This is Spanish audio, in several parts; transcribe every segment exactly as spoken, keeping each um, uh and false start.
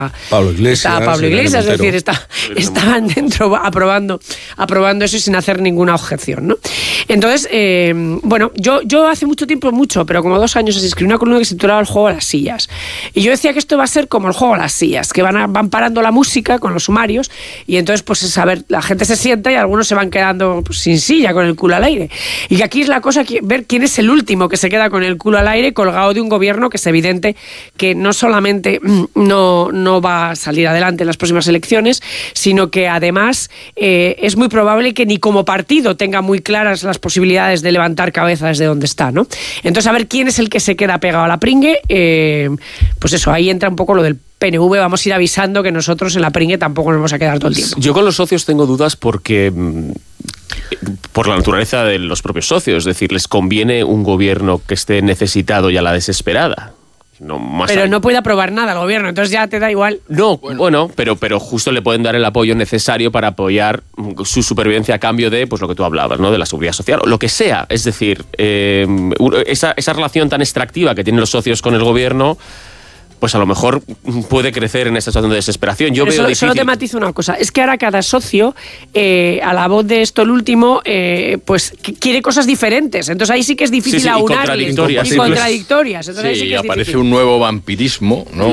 Pablo Iglesias, está Pablo Iglesias, es decir, está, estaban dentro aprobando, aprobando eso sin hacer ninguna objeción, ¿no? Entonces, eh, bueno, yo, yo hace mucho tiempo, mucho, pero como dos años, escribí una columna que se titulaba El juego de las sillas. Y yo decía que esto va a ser como el juego de las sillas, que van, a, van parando la música con los sumarios y entonces, pues, es a ver, la gente se sienta y algunos se van quedando pues, sin silla, con el culo al aire. Y que aquí es la cosa, que, ver quién es el último que se queda con el culo al aire colgado de un gobierno que es evidente que no solamente no, no va a salir adelante en las próximas elecciones, sino que además eh, es muy probable que ni como partido tenga muy claras las posibilidades de levantar cabeza desde donde está, ¿no? Entonces, a ver quién es el que se queda pegado a la pringue, eh, pues eso, ahí entra un poco lo del P N V. Vamos a ir avisando que nosotros en la pringue tampoco nos vamos a quedar todo el tiempo. Yo con los socios tengo dudas porque por la naturaleza de los propios socios, es decir, les conviene un gobierno que esté necesitado y a la desesperada. No, más pero ahí. No puede aprobar nada el gobierno, entonces ya te da igual. No, bueno, bueno pero, pero justo le pueden dar el apoyo necesario para apoyar su supervivencia a cambio de, pues lo que tú hablabas, ¿no? De la seguridad social, o lo que sea. Es decir, eh, esa, esa relación tan extractiva que tienen los socios con el gobierno, pues a lo mejor puede crecer en esta situación de desesperación. Yo Pero veo solo, difícil... solo te matizo una cosa, es que ahora cada socio, eh, a la voz de esto el último, eh, pues quiere cosas diferentes. Entonces ahí sí que es difícil sí, sí, aunarles. Y contradictorias. Y contradictorias. Entonces sí, ahí sí que es aparece difícil. un nuevo vampirismo, ¿no?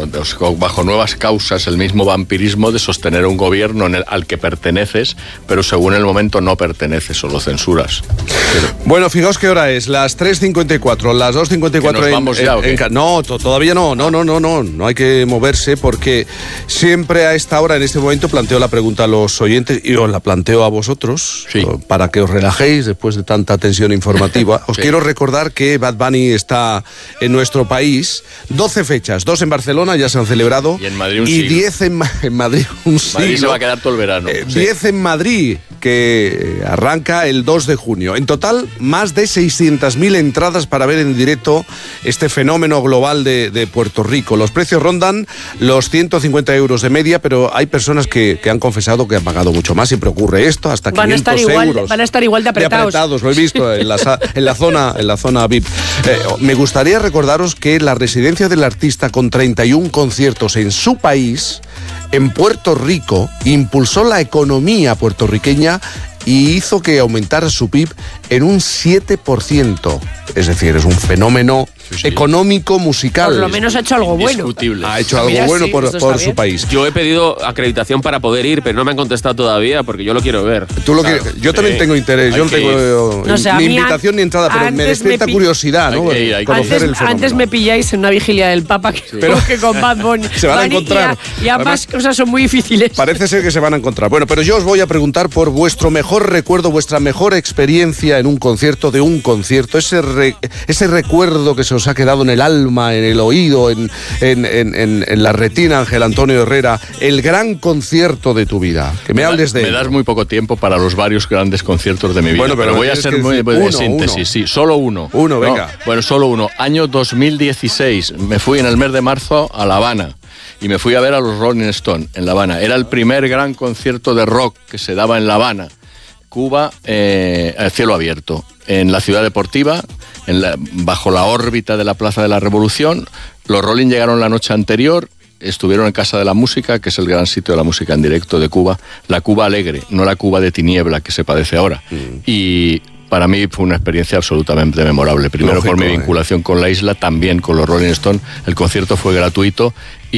Mm. Bajo nuevas causas, el mismo vampirismo de sostener un gobierno en el, al que perteneces, pero según el momento no perteneces o lo censuras. Pero... Bueno, fijaos qué hora es, las tres cincuenta y cuatro, las dos cincuenta y cuatro en, vamos ya, en, en, No, to, todavía no, no, no, no, no, no hay que moverse porque siempre a esta hora, en este momento, planteo la pregunta a los oyentes y os la planteo a vosotros, sí, para que os relajéis después de tanta tensión informativa. Os sí. quiero recordar que Bad Bunny está en nuestro país, doce fechas, dos en Barcelona ya se han celebrado y en Madrid un y siglo. diez en, en Madrid un siglo. Madrid se va a quedar todo el verano. Eh, sí. diez en Madrid, que arranca el dos de junio. En total, más de seiscientas mil entradas para ver en directo este fenómeno global de, de Puerto Rico. Los precios rondan los ciento cincuenta euros de media, pero hay personas que, que han confesado que han pagado mucho más. Siempre ocurre esto, hasta van quinientos a estar igual, euros. Van a estar igual de apretados. De apretados, lo he visto en la, en la, zona, en la zona V I P. Eh, me gustaría recordaros que la residencia del artista, con treinta y un conciertos en su país, en Puerto Rico, impulsó la economía puertorriqueña y hizo que aumentara su P I B en un siete por ciento. Es decir, es un fenómeno sí, sí. económico, musical. Por lo menos ha hecho algo bueno. Ha hecho algo Mira, bueno sí, por, por su país. Yo he pedido acreditación para poder ir, pero no me han contestado todavía porque yo lo quiero ver. Tú lo claro, que, yo sí. también tengo interés. Yo no tengo no sé, ni invitación ni entrada, pero me despierta me curiosidad, ¿no? Ir, conocer antes, el fenómeno. Antes me pilláis en una vigilia del Papa que, sí. que con Bad Bunny. Se van a encontrar. Y, a, y ambas cosas son muy difíciles. Parece ser que se van a encontrar. Bueno, pero yo os voy a preguntar por vuestro mejor recuerdo, vuestra mejor experiencia en un concierto, de un concierto, ese, re, ese recuerdo que se os ha quedado en el alma, en el oído, en, en, en, en, en la retina, Ángel Antonio Herrera, el gran concierto de tu vida. Que me, me hables de Me ello. das muy poco tiempo para los varios grandes conciertos de mi vida, bueno, pero, pero voy a ser muy de uno, síntesis, uno. sí, solo uno. Uno, venga. No, bueno, solo uno. Año dos mil dieciséis, me fui en el mes de marzo a La Habana y me fui a ver a los Rolling Stones en La Habana. Era el primer gran concierto de rock que se daba en La Habana. Cuba, eh, al cielo abierto, en la ciudad deportiva, en la, bajo la órbita de la Plaza de la Revolución. Los Rolling llegaron la noche anterior, estuvieron en Casa de la Música, que es el gran sitio de la música en directo de Cuba, la Cuba alegre, no la Cuba de tiniebla que se padece ahora. Mm. Y para mí fue una experiencia absolutamente memorable. Primero Lógico, por mi vinculación eh. con la isla, también con los Rolling Stones. El concierto fue gratuito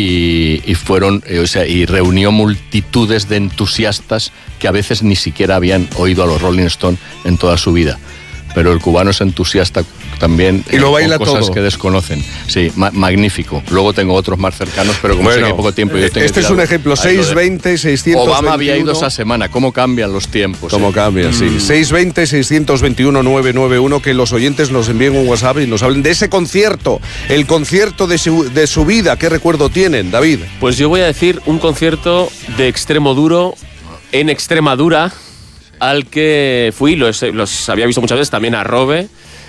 y, y fueron, eh, o sea, y reunió multitudes de entusiastas que a veces ni siquiera habían oído a los Rolling Stones en toda su vida. Pero el cubano es entusiasta también y lo baila con cosas todo. Que desconocen. Sí, ma- magnífico. Luego tengo otros más cercanos, pero como bueno, sé que hay poco tiempo... Yo tengo este es un ejemplo, seiscientos veinte, seiscientos veintiuno... Obama había ido esa semana. ¿Cómo cambian los tiempos? ¿Cómo eh? cambian? Sí. Mm. seiscientos veinte, seiscientos veintiuno, novecientos noventa y uno, que los oyentes nos envíen un WhatsApp y nos hablen de ese concierto, el concierto de su, de su vida. ¿Qué recuerdo tienen, David? Pues yo voy a decir un concierto de extremo duro en Extremadura, al que fui, los, los había visto muchas veces, también a Robe,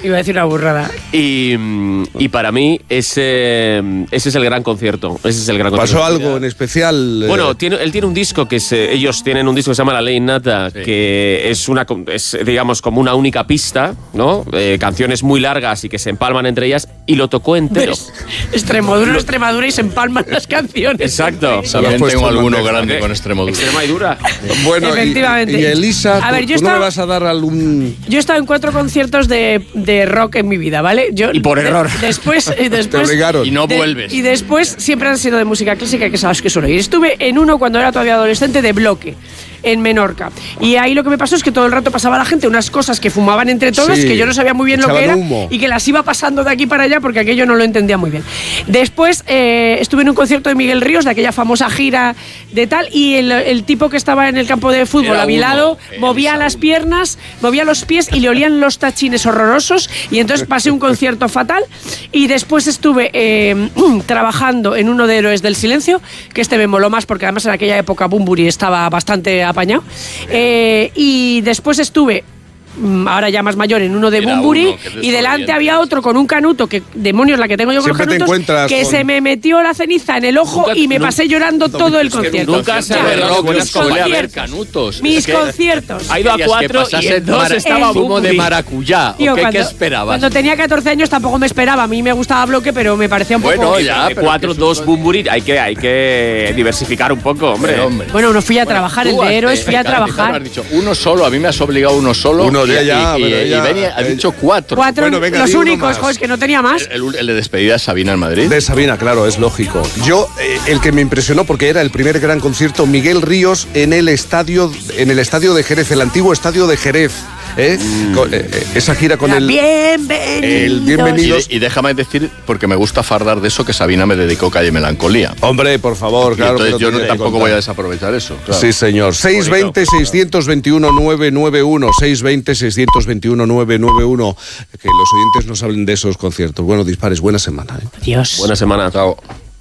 Iba a decir una burrada. Y, y para mí ese, ese es el gran concierto. Ese es el gran ¿Pasó concierto. algo en especial? Bueno, tiene, él tiene un disco que se, ellos tienen un disco que se llama La Ley Innata, sí. que es una, es, digamos, como una única pista, ¿no? Eh, canciones muy largas y que se empalman entre ellas, y lo tocó entero. Extremoduro, Extremadura y se empalman las canciones. Exacto. También tengo alguno grande con Extremadura. Extremadura. Bueno, efectivamente. Y, y Elisa, a ver, yo ¿tú estaba, no me vas a dar algún...? Yo he estado en cuatro conciertos de, de rock en mi vida, ¿vale? Yo, y por error. De, después, y después Te obligaron. Y no de, vuelves. Y después siempre han sido de música clásica, que sabes que suelo ir. Estuve en uno cuando era todavía adolescente de Bloque, en Menorca. Y ahí lo que me pasó es que todo el rato pasaba la gente unas cosas que fumaban entre todos, Sí, que yo no sabía muy bien lo que era, humo. y que las iba pasando de aquí para allá porque aquello no lo entendía muy bien. Después eh, estuve en un concierto de Miguel Ríos, de aquella famosa gira de tal, y el, el tipo que estaba en el campo de fútbol Era a mi uno, lado movía las piernas, movía los pies y le olían los tachines horrorosos, y entonces pasé un concierto fatal. Y después estuve eh, trabajando en uno de Héroes del Silencio, que este me moló más porque además en aquella época Bunbury estaba bastante apañado. Eh, y después estuve, ahora ya más mayor, en uno de Era Bunbury, uno que y delante desorienta. había otro con un canuto, que demonios la que tengo yo con los Siempre te canutos, encuentras que con- se me metió la ceniza en el ojo Nunca- y me no- pasé llorando todo el que concierto. nunca se O sea, ha hablado de buenas mis copas. Suele haber conciertos. canutos. Mis Es que conciertos. Ha ido a querías cuatro que y pasase en dos mara- estaba zumo de Bunbury. maracuyá. Tío, ¿O qué, cuando, qué esperabas? Cuando tenía catorce años tampoco me esperaba. A mí me gustaba Bloque, pero me parecía un Bueno, poco... ya. De pero cuatro, que dos eso- Bunbury, hay que, hay que diversificar un poco, hombre. Pero, hombre. Bueno, no fui a trabajar, el Tú has de Héroes de- fui a claro, claro, trabajar. has dicho uno solo, a mí me has obligado uno solo. Uno, y, ya, ya, y, y, pero y ya, Beni ha eh, dicho cuatro. Cuatro, Bueno, venga, los di uno únicos, más. joder, que no tenía más. El, el de despedida es Sabina en Madrid. De Sabina, claro, es lógico. Yo, eh, el que me impresionó, porque era el primer gran concierto, Miguel Ríos en el estadio, en el estadio de Jerez, el antiguo estadio de Jerez. ¿eh? Con, eh, eh, esa gira con La el... bienvenidos. el Y, bienvenidos. y déjame decir, porque me gusta fardar de eso, que Sabina me dedicó Calle Melancolía. Hombre, por favor, Y claro. entonces que yo lo no, tenía que tampoco contar. voy a desaprovechar eso. claro. Sí, señor. seis veinte, seiscientos veintiuno, nueve nueve uno. seis veinte, seiscientos veintiuno, nueve nueve uno. Que los oyentes nos hablen de esos conciertos. Bueno, dispares, buena semana. ¿eh? Dios. Buena semana. Chao.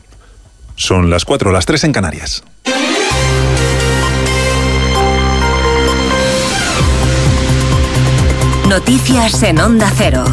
Son las cuatro, las tres en Canarias. Noticias en Onda Cero.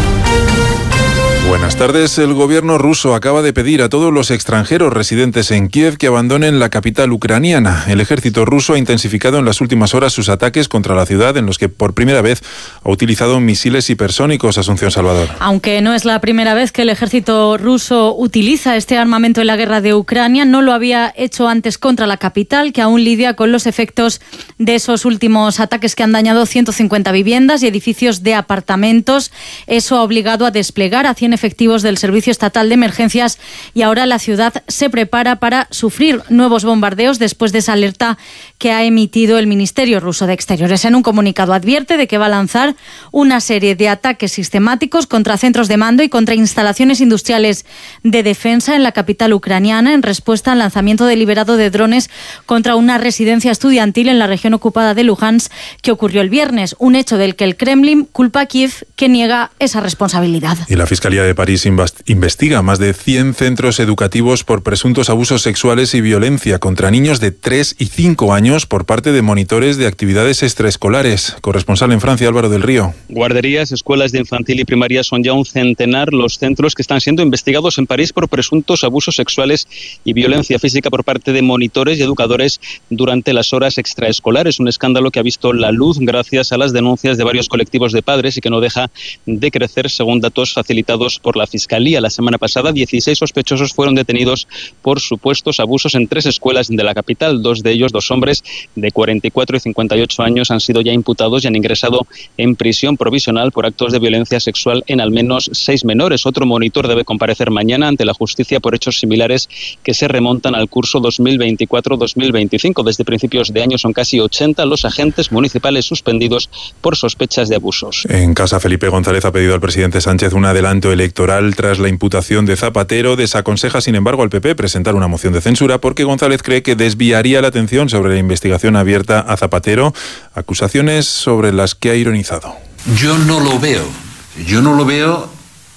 Buenas tardes. El gobierno ruso acaba de pedir a todos los extranjeros residentes en Kiev que abandonen la capital ucraniana. El ejército ruso ha intensificado en las últimas horas sus ataques contra la ciudad, en los que por primera vez ha utilizado misiles hipersónicos. Asunción Salvador. Aunque no es la primera vez que el ejército ruso utiliza este armamento en la guerra de Ucrania, no lo había hecho antes contra la capital, que aún lidia con los efectos de esos últimos ataques que han dañado ciento cincuenta viviendas y edificios de apartamentos. Eso ha obligado a desplegar a cien efectivos del Servicio Estatal de Emergencias, y ahora la ciudad se prepara para sufrir nuevos bombardeos después de esa alerta que ha emitido el Ministerio Ruso de Exteriores. En un comunicado advierte de que va a lanzar una serie de ataques sistemáticos contra centros de mando y contra instalaciones industriales de defensa en la capital ucraniana, en respuesta al lanzamiento deliberado de drones contra una residencia estudiantil en la región ocupada de Luhansk, que ocurrió el viernes, un hecho del que el Kremlin culpa a Kiev, que niega esa responsabilidad. Y la Fiscalía de París investiga más de cien centros educativos por presuntos abusos sexuales y violencia contra niños de tres y cinco años por parte de monitores de actividades extraescolares. Corresponsal en Francia, Álvaro del Río. Guarderías, escuelas de infantil y primaria son ya un centenar los centros que están siendo investigados en París por presuntos abusos sexuales y violencia física por parte de monitores y educadores durante las horas extraescolares. Un escándalo que ha visto la luz gracias a las denuncias de varios colectivos de padres y que no deja de crecer, según datos facilitados por la Fiscalía. La semana pasada, dieciséis sospechosos fueron detenidos por supuestos abusos en tres escuelas de la capital. Dos de ellos, dos hombres de cuarenta y cuatro y cincuenta y ocho años, han sido ya imputados y han ingresado en prisión provisional por actos de violencia sexual en al menos seis menores. Otro monitor debe comparecer mañana ante la justicia por hechos similares que se remontan al curso dos mil veinticuatro dos mil veinticinco. Desde principios de año son casi ochenta los agentes municipales suspendidos por sospechas de abusos. En casa, Felipe González ha pedido al presidente Sánchez un adelanto electoral tras la imputación de Zapatero. Desaconseja, sin embargo, al P P presentar una moción de censura porque González cree que desviaría la atención sobre la investigación abierta a Zapatero, acusaciones sobre las que ha ironizado. Yo no lo veo, yo no lo veo,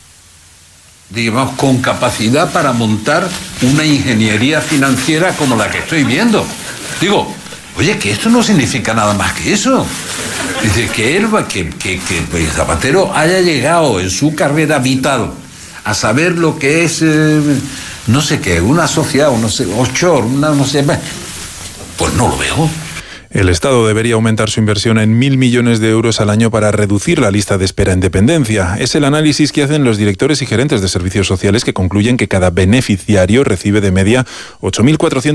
digamos, con capacidad para montar una ingeniería financiera como la que estoy viendo. Digo, oye, que esto no significa nada más que eso. Dice que, él, que, que, que Zapatero haya llegado en su carrera vital a saber lo que es, eh, no sé qué, una sociedad, no sé, offshore, una, no sé, pues no lo veo. El Estado debería aumentar su inversión en mil millones de euros al año para reducir la lista de espera en dependencia. Es el análisis que hacen los directores y gerentes de servicios sociales, que concluyen que cada beneficiario recibe de media ocho mil cuatrocientos